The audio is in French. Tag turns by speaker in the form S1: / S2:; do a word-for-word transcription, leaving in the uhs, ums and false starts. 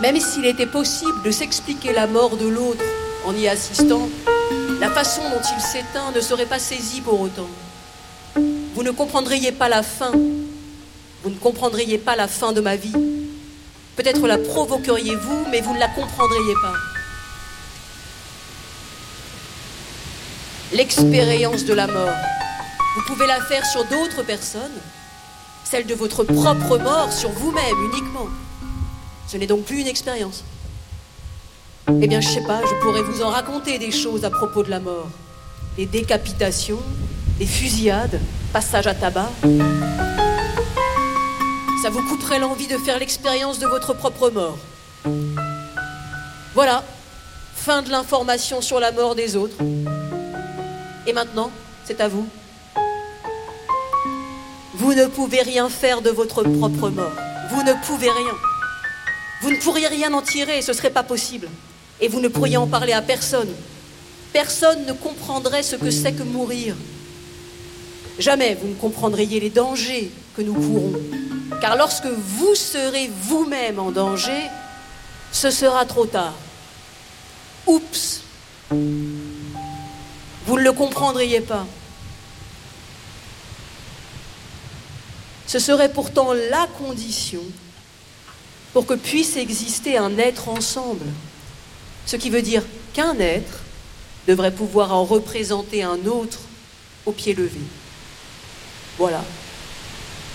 S1: Même s'il était possible de s'expliquer la mort de l'autre en y assistant, la façon dont il s'éteint ne serait pas saisie pour autant. Vous ne comprendriez pas la fin. Vous ne comprendriez pas la fin de ma vie. Peut-être la provoqueriez-vous, mais vous ne la comprendriez pas. L'expérience de la mort, vous pouvez la faire sur d'autres personnes, celle de votre propre mort sur vous-même uniquement. Ce n'est donc plus une expérience. Eh bien, je sais pas, je pourrais vous en raconter des choses à propos de la mort. Des décapitations, des fusillades, passages à tabac. Ça vous couperait l'envie de faire l'expérience de votre propre mort. Voilà, fin de l'information sur la mort des autres. Et maintenant, c'est à vous. Vous ne pouvez rien faire de votre propre mort. Vous ne pouvez rien. Vous ne pourriez rien en tirer, ce ne serait pas possible. Et vous ne pourriez en parler à personne. Personne ne comprendrait ce que c'est que mourir. Jamais vous ne comprendriez les dangers que nous courons. Car lorsque vous serez vous-même en danger, ce sera trop tard. Oups! Vous ne le comprendriez pas. Ce serait pourtant la condition pour que puisse exister un être ensemble. Ce qui veut dire qu'un être devrait pouvoir en représenter un autre au pied levé. Voilà.